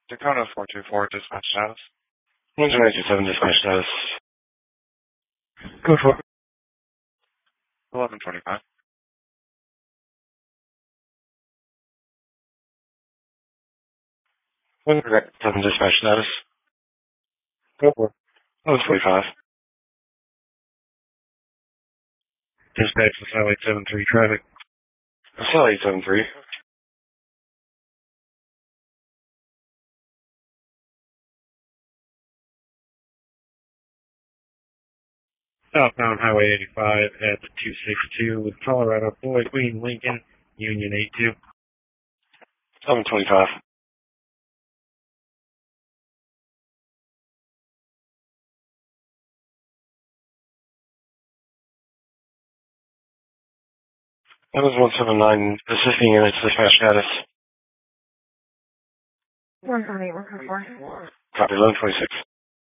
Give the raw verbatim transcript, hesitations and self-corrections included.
Dakota four two four, dispatch status. one two nine two seven, dispatch status. Go for it. eleven twenty-five. one two nine two seven, dispatch status. Go for it. eleven twenty-five. Dispatch to Satellite seven three traffic. Satellite seven three. Southbound Highway eighty-five at two sixty-two with Colorado Floyd Queen Lincoln, Union eighty-two. eleven twenty-five. That was one seven nine, assisting in its dispatch status. one seven eight, one four four. Copy, eleven twenty-six.